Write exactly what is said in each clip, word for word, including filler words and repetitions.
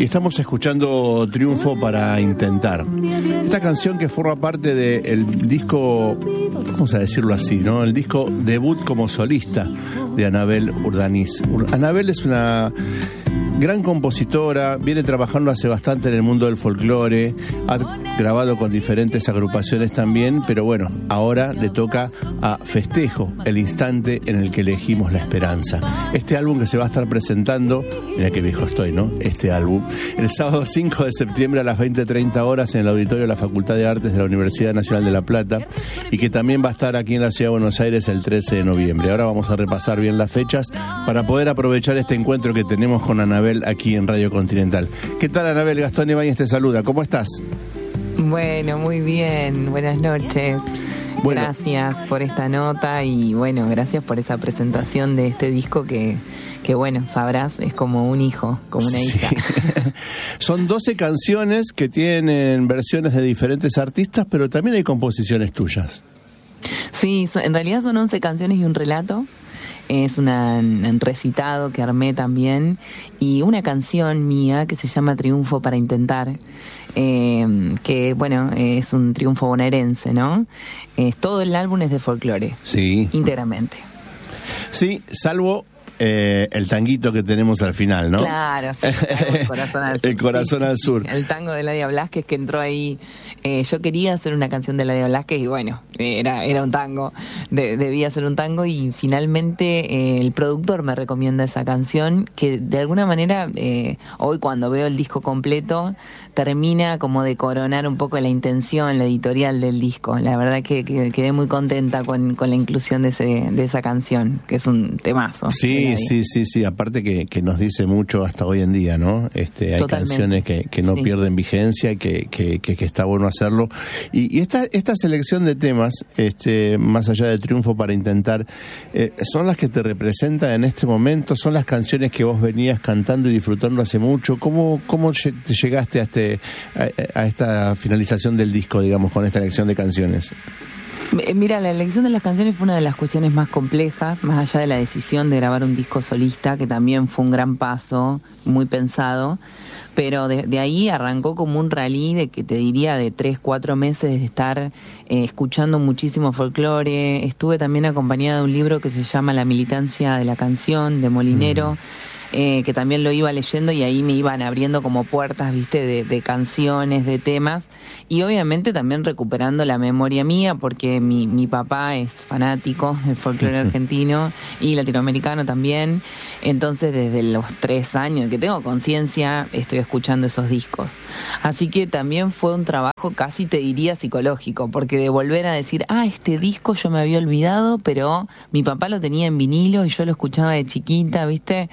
Y estamos escuchando Triunfo para Intentar. Esta canción que forma parte del disco, vamos a decirlo así, ¿no? El disco debut como solista de Anabel Urdaniz. Anabel es una gran compositora, viene trabajando hace bastante en el mundo del folclore, ha grabado con diferentes agrupaciones también, pero bueno, ahora le toca a Festejo, el instante en el que elegimos la esperanza. Este álbum que se va a estar presentando, mira qué viejo estoy, ¿no? Este álbum, el sábado cinco de septiembre a las veinte treinta horas en el auditorio de la Facultad de Artes de la Universidad Nacional de La Plata, y que también va a estar aquí en la Ciudad de Buenos Aires el trece de noviembre. Ahora vamos a repasar bien las fechas para poder aprovechar este encuentro que tenemos con Anabel aquí en Radio Continental. ¿Qué tal, Anabel? Gastón Ibáñez te saluda. ¿Cómo estás? Bueno, muy bien. Buenas noches. Bueno. Gracias por esta nota y bueno, gracias por esa presentación de este disco que, que bueno, sabrás, es como un hijo, como una sí. hija. Son doce canciones que tienen versiones de diferentes artistas, pero también hay composiciones tuyas. Sí, en realidad son once canciones y un relato. Es una, un recitado que armé también y una canción mía que se llama Triunfo para Intentar, eh, que bueno, es un triunfo bonaerense, ¿no? Eh, todo el álbum es de folclore, sí, íntegramente. Sí, salvo eh, el tanguito que tenemos al final, ¿no? Claro, sí, el Corazón al Sur. El Corazón sí, al Sur. El tango de Ladia Blasquez que entró ahí. Eh, yo quería hacer una canción de Ladia Blasquez y bueno, era era un tango, de, debía hacer un tango y finalmente eh, el productor me recomienda esa canción que de alguna manera eh, hoy cuando veo el disco completo termina como de coronar un poco la intención, la editorial del disco. La verdad que, que quedé muy contenta con, con la inclusión de ese de esa canción, que es un temazo. Sí, sí, sí, sí, aparte que, que nos dice mucho hasta hoy en día, ¿no? Este, hay Totalmente. Canciones que, que no sí. pierden vigencia y que, que, que, que está bueno hacerlo. Y, y esta esta selección de temas, este, más allá del Triunfo para Intentar, eh, son las que te representan en este momento, son las canciones que vos venías cantando y disfrutando hace mucho. ¿Cómo, cómo te llegaste a, este, a, a esta finalización del disco, digamos, con esta elección de canciones? Mira, la elección de las canciones fue una de las cuestiones más complejas, más allá de la decisión de grabar un disco solista, que también fue un gran paso, muy pensado, pero de, de ahí arrancó como un rally de que te diría de tres, cuatro meses de estar eh, escuchando muchísimo folclore. Estuve también acompañada de un libro que se llama La militancia de la canción, de Molinero, eh, que también lo iba leyendo y ahí me iban abriendo como puertas, viste, de, de canciones, de temas. Y obviamente también recuperando la memoria mía, porque mi, mi papá es fanático del folclore argentino y latinoamericano también. Entonces, desde los tres años que tengo conciencia, estoy escuchando esos discos. Así que también fue un trabajo casi, te diría, psicológico, porque de volver a decir, ah, este disco yo me había olvidado, pero mi papá lo tenía en vinilo y yo lo escuchaba de chiquita, ¿viste?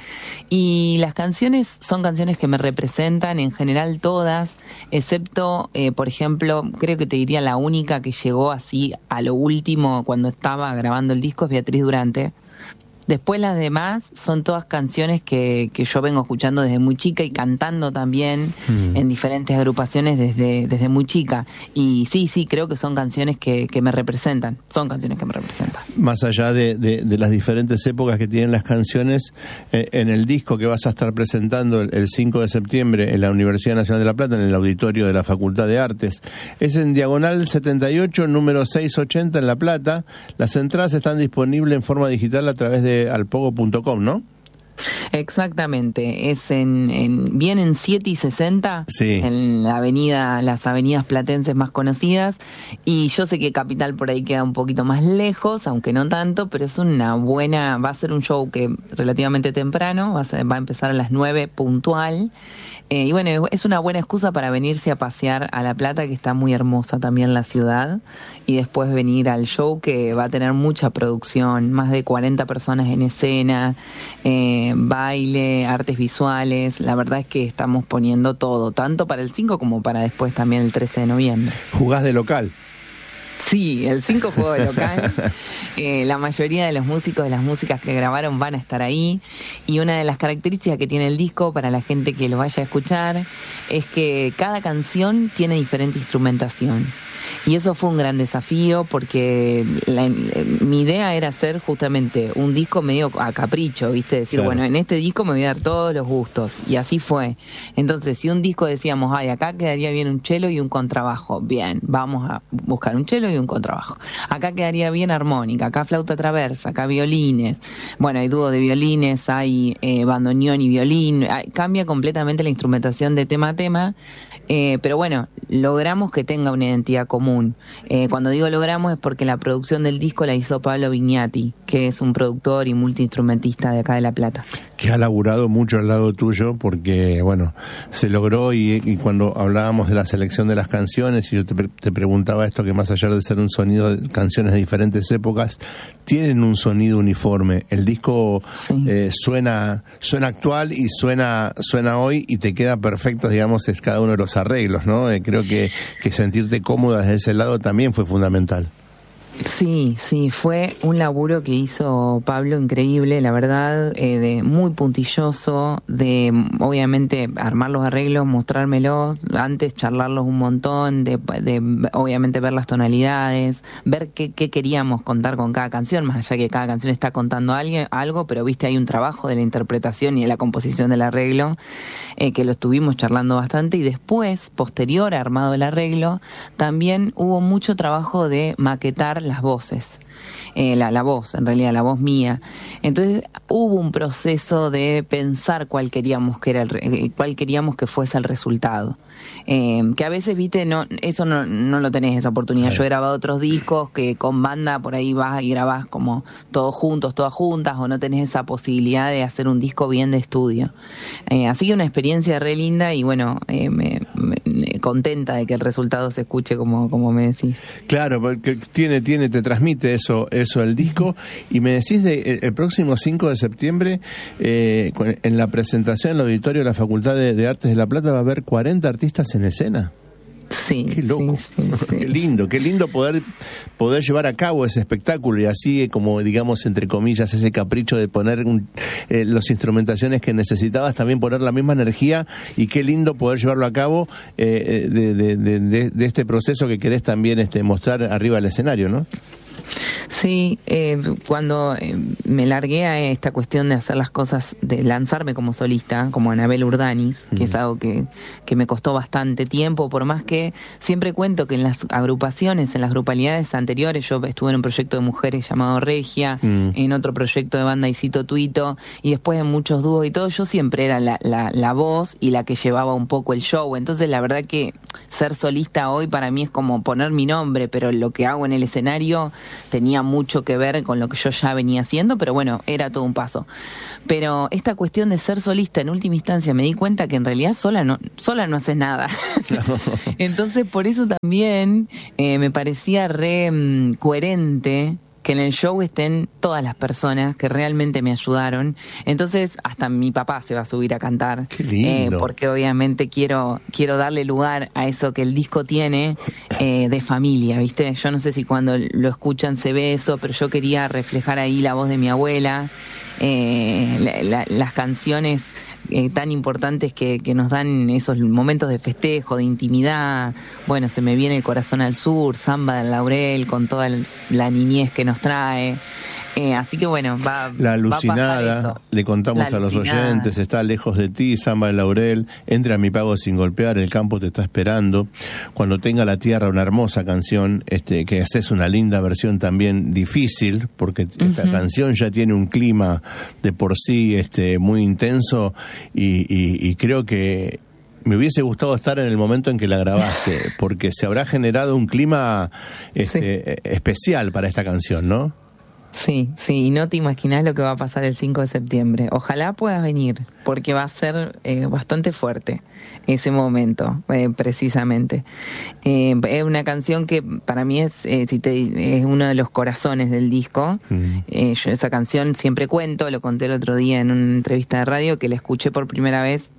Y las canciones son canciones que me representan, en general todas, excepto, eh, por ejemplo, creo que te diría la única que llegó así a lo último cuando estaba grabando el disco es Beatriz Durante. Después las demás son todas canciones que, que yo vengo escuchando desde muy chica y cantando también mm. en diferentes agrupaciones desde, desde muy chica. Y sí, sí, creo que son canciones que, que me representan. Son canciones que me representan. Más allá de, de, de las diferentes épocas que tienen las canciones, eh, en el disco que vas a estar presentando el, el cinco de septiembre en la Universidad Nacional de La Plata, en el auditorio de la Facultad de Artes, es en Diagonal setenta y ocho, número seiscientos ochenta en La Plata. Las entradas están disponibles en forma digital a través de alpogo punto com, ¿no? Exactamente, es en, en bien en siete y sesenta, sí. en la avenida, las avenidas platenses más conocidas, y yo sé que Capital por ahí queda un poquito más lejos, aunque no tanto, pero es una buena, va a ser un show que relativamente temprano, va a, ser, va a empezar a las nueve puntual, eh, y bueno, es una buena excusa para venirse a pasear a La Plata, que está muy hermosa también la ciudad, y después venir al show que va a tener mucha producción, más de cuarenta personas en escena, eh, baile, artes visuales. La verdad es que estamos poniendo todo, tanto para el cinco como para después también el trece de noviembre. ¿Jugás de local? Sí, el cinco juego de local. eh, la mayoría de los músicos de las músicas que grabaron van a estar ahí. Y una de las características que tiene el disco para la gente que lo vaya a escuchar es que cada canción tiene diferente instrumentación. Y eso fue un gran desafío porque la, mi idea era hacer justamente un disco medio a capricho, ¿viste? Decir, claro, bueno, en este disco me voy a dar todos los gustos. Y así fue. Entonces, si un disco decíamos, ay, acá quedaría bien un cello y un contrabajo, bien, vamos a buscar un cello y un contrabajo. Acá quedaría bien armónica, acá flauta traversa, acá violines. Bueno, hay dúo de violines, hay eh, bandoneón y violín. Hay, cambia completamente la instrumentación de tema a tema. Eh, pero bueno, logramos que tenga una identidad común. Eh, cuando digo logramos es porque la producción del disco la hizo Pablo Vignati, que es un productor y multiinstrumentista de acá de La Plata. Que ha laburado mucho al lado tuyo porque, bueno, se logró y, y cuando hablábamos de la selección de las canciones y yo te, te preguntaba esto, que más allá de ser un sonido de canciones de diferentes épocas, tienen un sonido uniforme. El disco sí. eh, suena suena actual y suena suena hoy y te queda perfecto, digamos, es cada uno de los arreglos, ¿no? Eh, creo que, que sentirte cómoda desde ese lado también fue fundamental. Sí, sí, fue un laburo que hizo Pablo increíble, la verdad, eh, de muy puntilloso, de obviamente armar los arreglos, mostrármelos, antes charlarlos un montón, de, de obviamente ver las tonalidades, ver qué, qué queríamos contar con cada canción, más allá que cada canción está contando alguien, algo, pero viste, hay un trabajo de la interpretación y de la composición del arreglo, eh, que lo estuvimos charlando bastante, y después, posterior a armado el arreglo, también hubo mucho trabajo de maquetar las voces, eh, la, la voz, en realidad la voz mía. Entonces hubo un proceso de pensar cuál queríamos que era el, cuál queríamos que fuese el resultado, eh, que a veces, viste, no, eso no, no lo tenés, esa oportunidad. Yo he grabado otros discos que con banda por ahí vas y grabás como todos juntos, todas juntas, o no tenés esa posibilidad de hacer un disco bien de estudio. Eh, así que una experiencia re linda y bueno, eh, me, me contenta de que el resultado se escuche como, como me decís. Claro, porque tiene, tiene, te transmite eso, eso el disco. Y me decís de el, el próximo cinco de septiembre, eh, en la presentación en el auditorio de la Facultad de, de Artes de La Plata va a haber cuarenta artistas en escena. Sí, qué loco, sí, sí, sí. Qué lindo, qué lindo poder poder llevar a cabo ese espectáculo y así, como digamos, entre comillas, ese capricho de poner un, eh, las instrumentaciones que necesitabas, también poner la misma energía, y qué lindo poder llevarlo a cabo eh, de, de, de, de, de este proceso que querés también este, mostrar arriba del escenario, ¿no? Sí, eh, cuando eh, me largué a esta cuestión de hacer las cosas, de lanzarme como solista, como Anabel Urdanis, que mm. es algo que, que me costó bastante tiempo, por más que siempre cuento que en las agrupaciones, en las grupalidades anteriores, yo estuve en un proyecto de mujeres llamado Regia, mm. en otro proyecto de banda Isito Tuito, y después en muchos dúos y todo, yo siempre era la, la, la voz y la que llevaba un poco el show. Entonces la verdad que ser solista hoy para mí es como poner mi nombre, pero lo que hago en el escenario tenía mucho que ver con lo que yo ya venía haciendo, pero bueno, era todo un paso. Pero esta cuestión de ser solista, en última instancia me di cuenta que en realidad sola no, sola no haces nada. No. Entonces por eso también eh, me parecía re um, coherente que en el show estén todas las personas que realmente me ayudaron. Entonces hasta mi papá se va a subir a cantar. Qué lindo. Eh, porque obviamente quiero quiero darle lugar a eso que el disco tiene eh, de familia, ¿viste? Yo no sé si cuando lo escuchan se ve eso, pero yo quería reflejar ahí la voz de mi abuela, eh, la, la, las canciones Eh, tan importantes que, que nos dan esos momentos de festejo, de intimidad. Bueno, se me viene El Corazón al Sur, Samba del Laurel, con toda el, la niñez que nos trae. Eh, así que bueno, va, La Alucinada, va a le contamos La a los Alucinada. oyentes, Está Lejos de Ti, Samba del Laurel, Entra a mi pago sin golpear, El campo te está esperando, Cuando tenga la tierra, una hermosa canción, este, que haces una linda versión también difícil, porque esta uh-huh. canción ya tiene un clima de por sí este, muy intenso, y, y, y creo que me hubiese gustado estar en el momento en que la grabaste, porque se habrá generado un clima este, sí. especial para esta canción, ¿no? Sí, sí, y no te imaginas lo que va a pasar el cinco de septiembre. Ojalá puedas venir, porque va a ser eh, bastante fuerte ese momento, eh, precisamente. Eh, es una canción que para mí es, eh, si te, es uno de los corazones del disco. Mm. Eh, yo esa canción siempre cuento, lo conté el otro día en una entrevista de radio, que la escuché por primera vez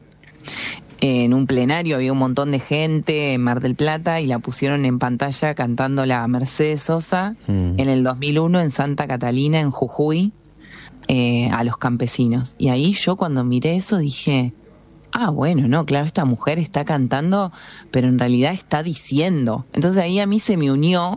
en un plenario, había un montón de gente en Mar del Plata y la pusieron en pantalla cantándola a Mercedes Sosa mm. en el dos mil uno en Santa Catalina, en Jujuy, eh, a los campesinos. Y ahí yo cuando miré eso dije, ah, bueno, no, claro, esta mujer está cantando, pero en realidad está diciendo. Entonces ahí a mí se me unió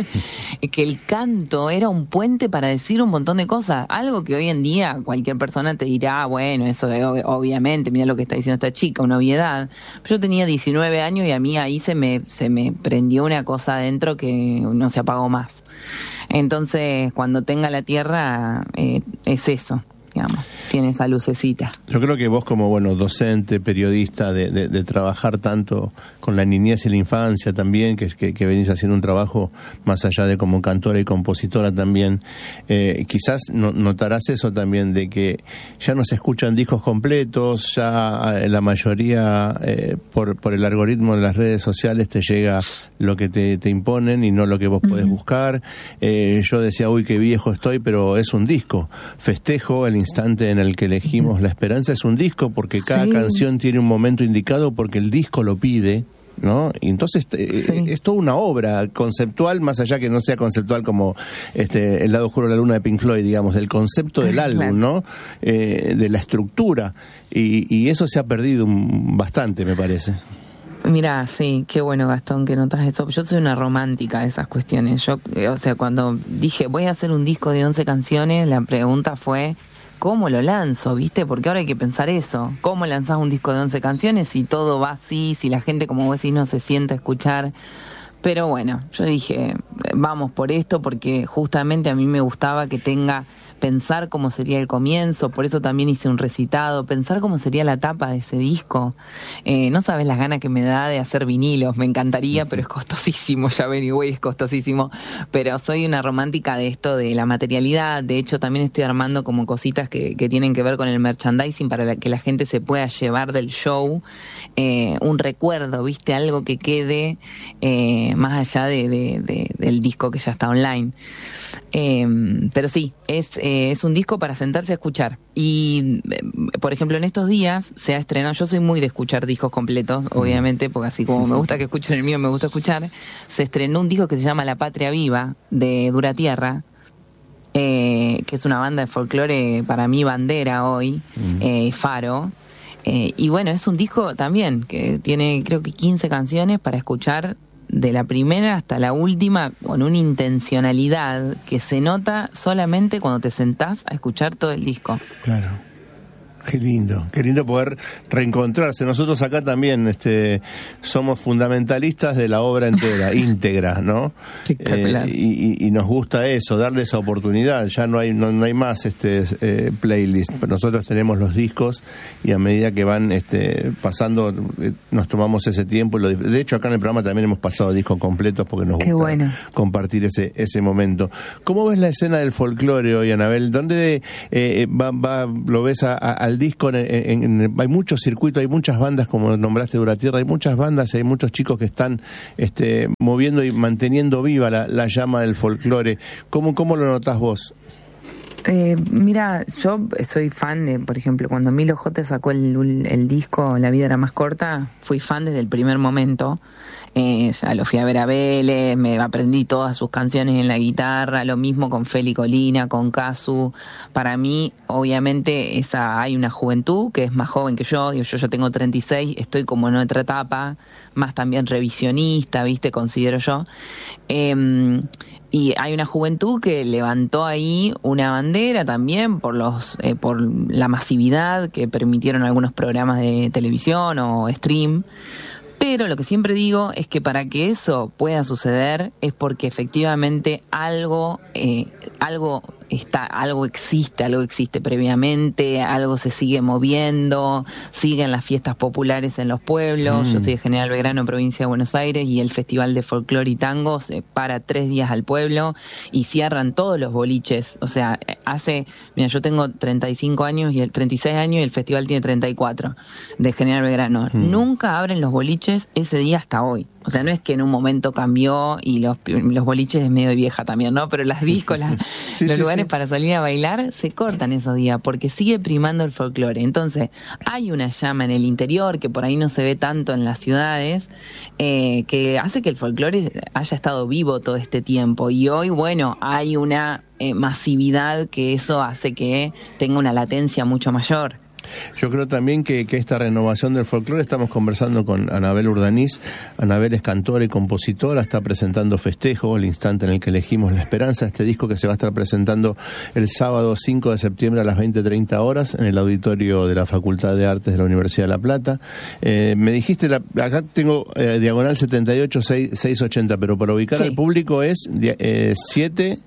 que el canto era un puente para decir un montón de cosas, algo que hoy en día cualquier persona te dirá, ah, bueno, eso es, obviamente, mira lo que está diciendo esta chica, una obviedad. Pero yo tenía diecinueve años y a mí ahí se me, se me prendió una cosa adentro que no se apagó más. Entonces, cuando tenga la tierra, eh, es eso. Digamos, tiene esa lucecita. Yo creo que vos como, bueno, docente, periodista, de, de, de trabajar tanto con la niñez y la infancia también, que, que, que venís haciendo un trabajo más allá de como cantora y compositora también, eh, quizás no, notarás eso también, de que ya no se escuchan discos completos, ya la mayoría, eh, por, por el algoritmo de las redes sociales te llega lo que te, te imponen y no lo que vos podés uh-huh. buscar. Eh, yo decía, uy, qué viejo estoy, pero es un disco. Festejo el instante en el que elegimos La Esperanza, es un disco porque cada sí. canción tiene un momento indicado porque el disco lo pide, ¿no? Y entonces eh, sí. es toda una obra conceptual, más allá que no sea conceptual como este El lado oscuro de la luna de Pink Floyd, digamos, del concepto del álbum, claro. ¿no? Eh, de la estructura, y, y eso se ha perdido un, bastante, me parece. Mira, sí, qué bueno, Gastón, que notas eso. Yo soy una romántica de esas cuestiones. Yo, o sea, cuando dije voy a hacer un disco de once canciones, la pregunta fue ¿cómo lo lanzo? ¿Viste? Porque ahora hay que pensar eso. ¿Cómo lanzás un disco de once canciones si todo va así, si la gente, como vos decís, no se sienta a escuchar? Pero bueno, yo dije, vamos por esto, porque justamente a mí me gustaba que tenga, pensar cómo sería el comienzo, por eso también hice un recitado, pensar cómo sería la tapa de ese disco. Eh, no sabes las ganas que me da de hacer vinilos, me encantaría, pero es costosísimo, ya ven, güey, es costosísimo, pero soy una romántica de esto, de la materialidad. De hecho también estoy armando como cositas que, que tienen que ver con el merchandising para la, que la gente se pueda llevar del show, eh, un recuerdo, ¿viste? Algo que quede eh, más allá de, de, de, del disco que ya está online. Eh, pero sí, es, eh, es un disco para sentarse a escuchar. Y, eh, por ejemplo, en estos días se ha estrenado, yo soy muy de escuchar discos completos, obviamente, porque así como me gusta que escuchen el mío, me gusta escuchar. Se estrenó un disco que se llama La Patria Viva, de Dura Tierra, eh, que es una banda de folclore, para mí bandera hoy, mm. eh, Faro. Eh, y bueno, es un disco también que tiene creo que quince canciones para escuchar de la primera hasta la última, con una intencionalidad que se nota solamente cuando te sentás a escuchar todo el disco. Claro. Qué lindo, qué lindo poder reencontrarse. Nosotros acá también este, somos fundamentalistas de la obra entera, íntegra, ¿no? Eh, y, y nos gusta eso, darle esa oportunidad. Ya no hay no, no hay más este eh, playlist. Nosotros tenemos los discos y a medida que van este, pasando, eh, nos tomamos ese tiempo. Lo, de hecho, acá en el programa también hemos pasado discos completos porque nos gusta bueno. compartir ese ese momento. ¿Cómo ves la escena del folclore hoy, Anabel? ¿Dónde eh, va, va, lo ves a, a, al disco? En, en, en, hay muchos circuitos, hay muchas bandas, como nombraste Dura Tierra, hay muchas bandas, hay muchos chicos que están este, moviendo y manteniendo viva la, la llama del folclore. ¿Cómo, cómo lo notás vos? Eh, mira, yo soy fan de, por ejemplo, cuando Milo J sacó el, el disco La vida era más corta, fui fan desde el primer momento. Eh, ya lo fui a ver a Vélez, me aprendí todas sus canciones en la guitarra, lo mismo con Feli Colina, con Casu. Para mí, obviamente, esa hay una juventud que es más joven que yo, digo, yo ya tengo treinta y seis, estoy como en otra etapa, más también revisionista, ¿viste? Considero yo. Eh, Y hay una juventud que levantó ahí una bandera también por los eh, por la masividad que permitieron algunos programas de televisión o stream. Pero lo que siempre digo es que para que eso pueda suceder es porque efectivamente algo eh, algo está algo existe, algo existe previamente, algo se sigue moviendo, siguen las fiestas populares en los pueblos. Mm. Yo soy de General Belgrano, provincia de Buenos Aires, y el Festival de Folclore y Tango se para tres días al pueblo y cierran todos los boliches. O sea, hace, mira, yo tengo treinta y cinco años y el treinta y seis años y el festival tiene treinta y cuatro de General Belgrano. Mm. Nunca abren los boliches ese día hasta hoy. O sea, no es que en un momento cambió y los, los boliches es medio vieja también, ¿no? Pero las discos, las, sí, los sí, lugares sí. para salir a bailar se cortan esos días porque sigue primando el folclore. Entonces, hay una llama en el interior que por ahí no se ve tanto en las ciudades, eh, que hace que el folclore haya estado vivo todo este tiempo. Y hoy, bueno, hay una eh, masividad que eso hace que tenga una latencia mucho mayor. Yo creo también que, que esta renovación del folclore, estamos conversando con Anabel Urdanís. Anabel es cantora y compositora, está presentando Festejo, el instante en el que elegimos la esperanza, este disco que se va a estar presentando el sábado cinco de septiembre a las veinte treinta horas en el auditorio de la Facultad de Artes de la Universidad de La Plata. Eh, me dijiste, la, acá tengo eh, diagonal setenta y ocho, seiscientos ochenta, pero para ubicar sí. al público es eh, siete...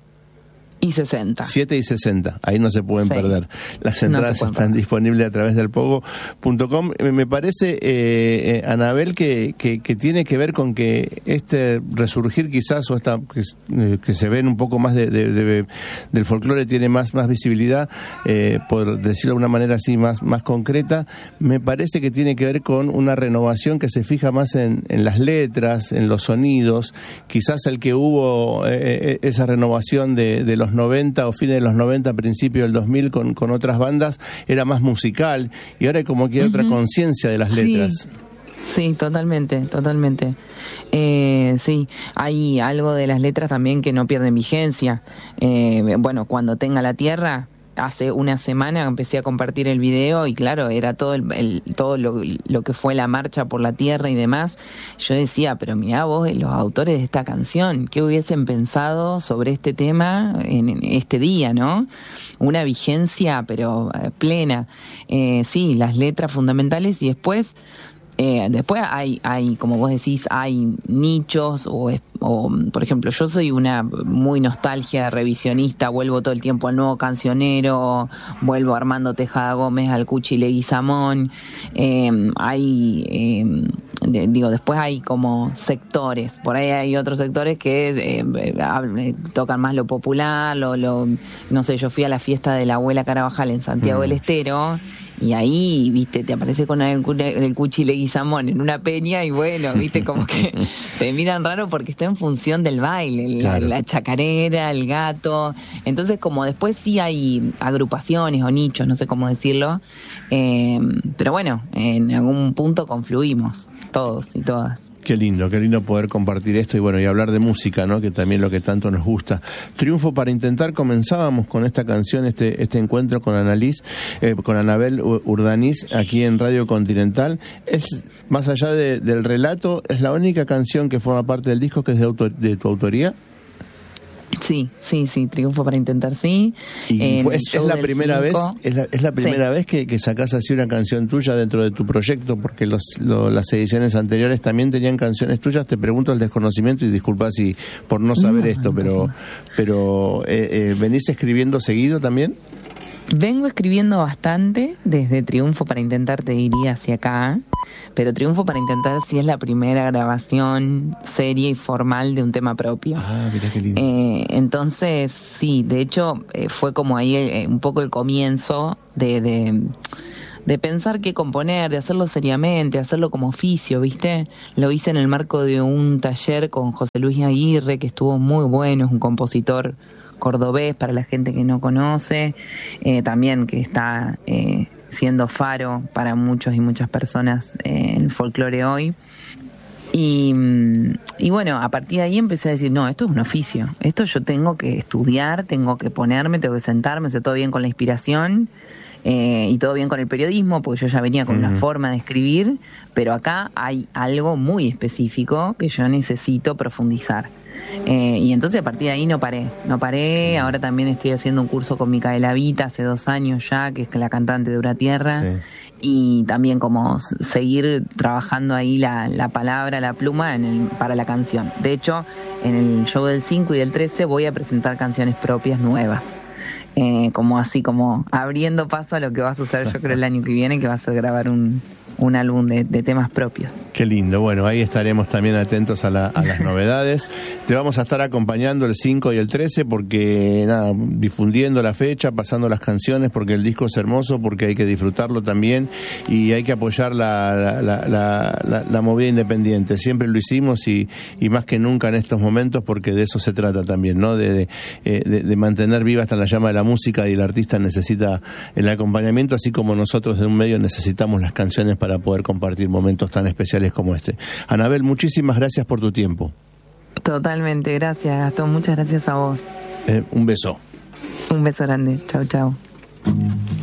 Y sesenta. siete y sesenta, ahí no se pueden sí. perder. Las entradas no están perder. disponibles a través del pogo punto com. Me parece, eh, eh, Anabel, que, que, que tiene que ver con que este resurgir quizás, o esta que, eh, que se ven un poco más de, de, de, del folclore, tiene más, más visibilidad, eh, por decirlo de una manera así más, más concreta, me parece que tiene que ver con una renovación que se fija más en, en las letras, en los sonidos. Quizás el que hubo eh, esa renovación de, de los noventa o fines de los noventa, principio del dos mil con, con otras bandas, era más musical, y ahora hay como que hay uh-huh. otra conciencia de las letras. Sí, sí, totalmente, totalmente. Eh, sí, hay algo de las letras también que no pierden vigencia. Eh, bueno, Cuando tenga la tierra, hace una semana empecé a compartir el video y claro, era todo el, el todo lo, lo que fue la marcha por la tierra y demás. Yo decía, pero mirá vos, los autores de esta canción, ¿qué hubiesen pensado sobre este tema en, en este día, no? Una vigencia, pero eh, plena. Eh, sí, las letras fundamentales y después... Eh, después hay, hay, como vos decís, hay nichos, o, o por ejemplo, yo soy una muy nostalgia revisionista, vuelvo todo el tiempo al Nuevo Cancionero, vuelvo a Armando Tejada Gómez, al Cuchi Leguizamón, eh, hay, eh, de, digo, después hay como sectores, por ahí hay otros sectores que eh, eh, tocan más lo popular, lo, lo, no sé, yo fui a la fiesta de la abuela Carabajal en Santiago mm. del Estero, y ahí, viste, te aparece con el, el Cuchi Leguizamón en una peña y bueno, viste, como que te miran raro porque está en función del baile, claro. la, la chacarera, el gato. Entonces, como después sí hay agrupaciones o nichos, no sé cómo decirlo, eh, pero bueno, en algún punto confluimos, todos y todas. Qué lindo, qué lindo poder compartir esto y bueno, y hablar de música, ¿no? Que también lo que tanto nos gusta. Triunfo para intentar, comenzábamos con esta canción, este este encuentro con Annalise, eh, con Anabel Urdanís, aquí en Radio Continental. Es, más allá de, del relato, es la única canción que forma parte del disco que es de, autor, de tu autoría. Sí, sí, sí, Triunfo para intentar, sí. Y fue, es, es la primera vez, es la, es la primera sí. vez que, que sacás así una canción tuya dentro de tu proyecto, porque los, lo, las ediciones anteriores también tenían canciones tuyas. Te pregunto el desconocimiento y disculpa si por no saber no, esto, no, pero, no. pero eh, eh, ¿venís escribiendo seguido también? Vengo escribiendo bastante, desde Triunfo para intentar te diría hacia acá, pero Triunfo para intentar sí es la primera grabación seria y formal de un tema propio. Ah, mirá qué lindo. Eh, entonces, sí, de hecho eh, fue como ahí eh, un poco el comienzo de, de, de pensar qué componer, de hacerlo seriamente, hacerlo como oficio, ¿viste? Lo hice en el marco de un taller con José Luis Aguirre, que estuvo muy bueno, es un compositor cordobés para la gente que no conoce, eh, también que está eh, siendo faro para muchos y muchas personas eh, en el folclore hoy. Y, y bueno, a partir de ahí empecé a decir, no, esto es un oficio, esto yo tengo que estudiar, tengo que ponerme, tengo que sentarme, o sea, todo bien con la inspiración eh, y todo bien con el periodismo, porque yo ya venía con uh-huh. una forma de escribir, pero acá hay algo muy específico que yo necesito profundizar. Eh, y entonces a partir de ahí no paré, no paré, ahora también estoy haciendo un curso con Micaela Vita hace dos años ya, que es la cantante de Uratierra, sí. Y también como seguir trabajando ahí la, la palabra, la pluma en el, para la canción. De hecho, en el show del cinco y del trece voy a presentar canciones propias nuevas. Eh, como así, como abriendo paso a lo que va a suceder yo creo el año que viene, que va a ser grabar un, un álbum de, de temas propios. Qué lindo, bueno, ahí estaremos también atentos a, la, a las novedades. Te vamos a estar acompañando el cinco y el trece porque, nada, difundiendo la fecha, pasando las canciones, porque el disco es hermoso, porque hay que disfrutarlo también y hay que apoyar la, la, la, la, la, la movida independiente. Siempre lo hicimos y, y más que nunca en estos momentos, porque de eso se trata también, ¿no? De, de, de, de mantener viva hasta la llama de la música, y el artista necesita el acompañamiento, así como nosotros de un medio necesitamos las canciones para poder compartir momentos tan especiales como este. Anabel, muchísimas gracias por tu tiempo. Totalmente, gracias Gastón, muchas gracias a vos. Eh, un beso. Un beso grande, chau chau.